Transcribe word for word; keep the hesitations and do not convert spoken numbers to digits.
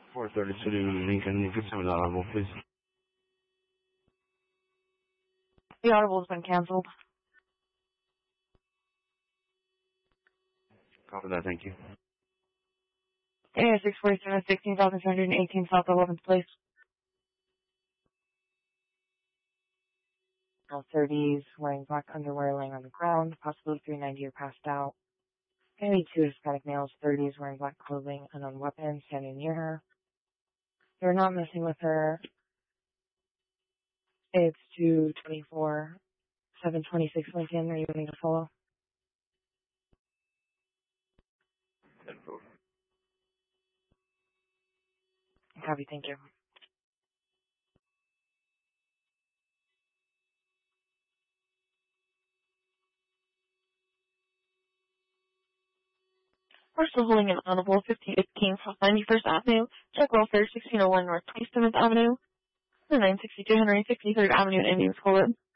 four thirty-two to Lincoln. You can send me the audible, please. The audible's been canceled. Copy that, thank you. A six forty-seven, sixteen thousand two hundred eighteen South eleventh Place. All thirties, wearing black underwear, laying on the ground, possibly three ninety or passed out. Maybe two Hispanic males, thirties, wearing black clothing, unknown weapons, standing near her. They're not messing with her. It's two twenty-four, seven twenty-six Lincoln. Are you willing to follow? Copy, thank you. We're still holding an audible fifty fifteen South ninety-first Avenue, check welfare sixteen oh one North twenty-seventh Avenue, the nine sixty-two Henry sixty-third Avenue in Indian School.